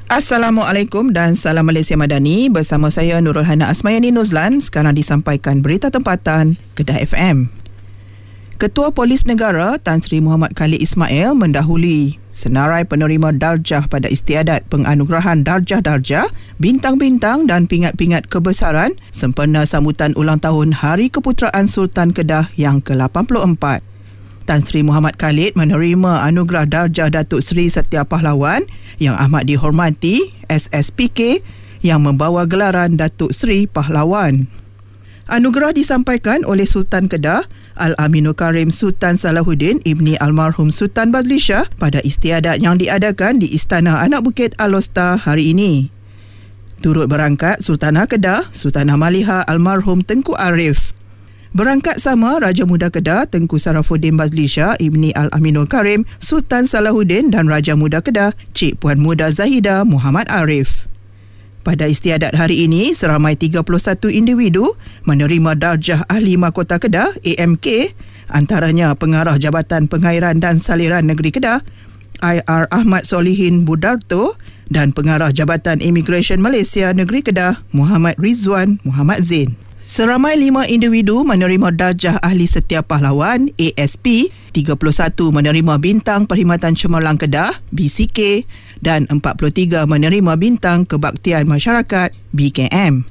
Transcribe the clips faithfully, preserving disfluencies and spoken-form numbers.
Assalamualaikum dan salam Malaysia Madani. Bersama saya Nurul Hana Asmayani Nuzlan. Sekarang disampaikan berita tempatan Kedah F M. Ketua Polis Negara Tan Sri Muhammad Khalid Ismail mendahului senarai penerima darjah pada istiadat penganugerahan darjah-darjah, bintang-bintang dan pingat-pingat kebesaran sempena sambutan ulang tahun Hari Keputeraan Sultan Kedah yang ke lapan puluh empat. Tan Sri Muhammad Khalid menerima anugerah darjah Datuk Seri Setia Pahlawan yang amat dihormati S S P K yang membawa gelaran Datuk Seri Pahlawan. Anugerah disampaikan oleh Sultan Kedah Al-Aminul Karim Sultan Salahuddin Ibni Almarhum Sultan Bazli Shah pada istiadat yang diadakan di Istana Anak Bukit Alostar hari ini. Turut berangkat Sultanah Kedah Sultanah Maliha Almarhum Tengku Arif. Berangkat sama Raja Muda Kedah Tengku Sarafuddin Bazli Shah Ibni Al-Aminul Karim Sultan Salahuddin dan Raja Muda Kedah Cik Puan Muda Zahida Muhammad Arif. Pada istiadat hari ini, seramai tiga puluh satu individu menerima darjah Ahli Mahkota Kedah A M K, antaranya Pengarah Jabatan Pengairan dan Saliran Negeri Kedah I R Ahmad Solihin Budarto dan Pengarah Jabatan Immigration Malaysia Negeri Kedah Muhammad Rizwan Muhammad Zain. Seramai lima individu menerima darjah Ahli Setia Pahlawan A S P, tiga puluh satu menerima bintang Perkhidmatan Cemerlang Kedah B C K dan empat puluh tiga menerima bintang Kebaktian Masyarakat B K M.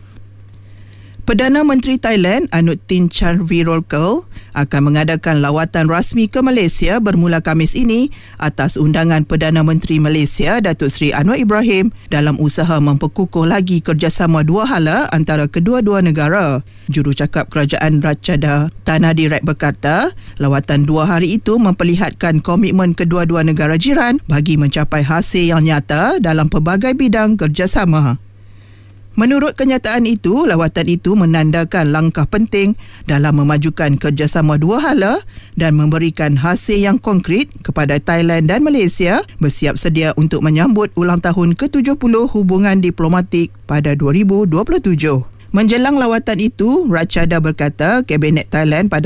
Perdana Menteri Thailand Anutin Charnvirakul akan mengadakan lawatan rasmi ke Malaysia bermula Khamis ini atas undangan Perdana Menteri Malaysia Datuk Seri Anwar Ibrahim dalam usaha memperkukuh lagi kerjasama dua hala antara kedua-dua negara. Jurucakap Kerajaan Ratchada Tanah Direk berkata, lawatan dua hari itu memperlihatkan komitmen kedua-dua negara jiran bagi mencapai hasil yang nyata dalam pelbagai bidang kerjasama. Menurut kenyataan itu, lawatan itu menandakan langkah penting dalam memajukan kerjasama dua hala dan memberikan hasil yang konkret kepada Thailand dan Malaysia bersiap sedia untuk menyambut ulang tahun ke tujuh puluh hubungan diplomatik pada dua ribu dua puluh tujuh. Menjelang lawatan itu, Ratchada berkata Kabinet Thailand pada